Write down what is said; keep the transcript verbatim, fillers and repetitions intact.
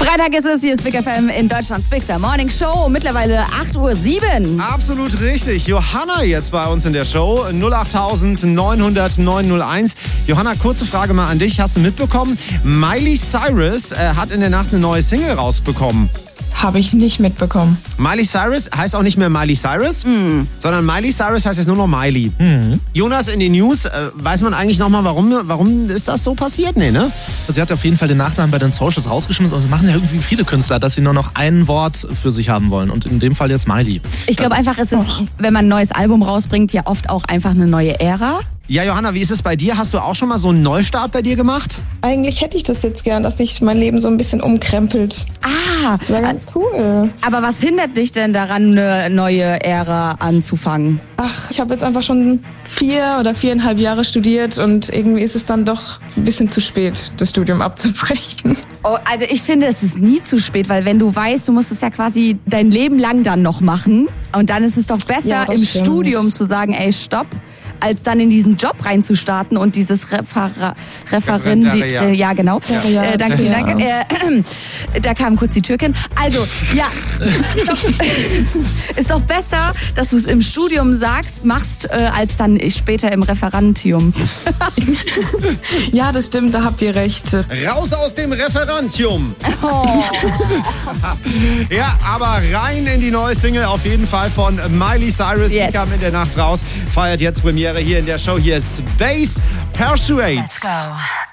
Freitag ist es, hier ist Big F M in Deutschlands Big Star Morning Show. Mittlerweile acht Uhr sieben. Absolut richtig. Johanna jetzt bei uns in der Show. null acht neun null null neun null eins. Johanna, kurze Frage mal an dich. Hast du mitbekommen? Miley Cyrus äh, hat in der Nacht eine neue Single rausbekommen. Habe ich nicht mitbekommen. Miley Cyrus heißt auch nicht mehr Miley Cyrus, mm. sondern Miley Cyrus heißt jetzt nur noch Miley. Mm. Jonas, in den News, äh, weiß man eigentlich nochmal, warum, warum ist das so passiert? Nee, ne? Sie hat auf jeden Fall den Nachnamen bei den Socials rausgeschmissen. Also machen ja irgendwie viele Künstler, dass sie nur noch ein Wort für sich haben wollen. Und in dem Fall jetzt Miley. Ich glaube einfach, es ist, wenn man ein neues Album rausbringt, ja oft auch einfach eine neue Ära. Ja, Johanna, wie ist es bei dir? Hast du auch schon mal so einen Neustart bei dir gemacht? Eigentlich hätte ich das jetzt gern, dass sich mein Leben so ein bisschen umkrempelt. Ah, das wäre ganz cool. Aber was hindert dich denn daran, eine neue Ära anzufangen? Ach, ich habe jetzt einfach schon vier oder viereinhalb Jahre studiert und irgendwie ist es dann doch ein bisschen zu spät, das Studium abzubrechen. Oh, also ich finde, es ist nie zu spät, weil wenn du weißt, du musst es ja quasi dein Leben lang dann noch machen und dann ist es doch besser, ja, im stimmt. Studium zu sagen, ey, stopp, als dann in diesen Job reinzustarten und dieses Refera- Referin... Äh, ja, genau. Ja, äh, danke, ja. danke. Äh, da kam kurz die Türkin. Also, ja, ist doch, ist doch besser, dass du es im Studium sagst, machst, äh, als dann später im Referentium. Ja, das stimmt, da habt ihr recht. Raus aus dem Referentium. Oh. Ja, aber rein in die neue Single auf jeden Fall von Miley Cyrus. Yes. Die kam in der Nacht raus, feiert jetzt Premiere hier in der Show. Hier ist Bass Persuades. Let's go.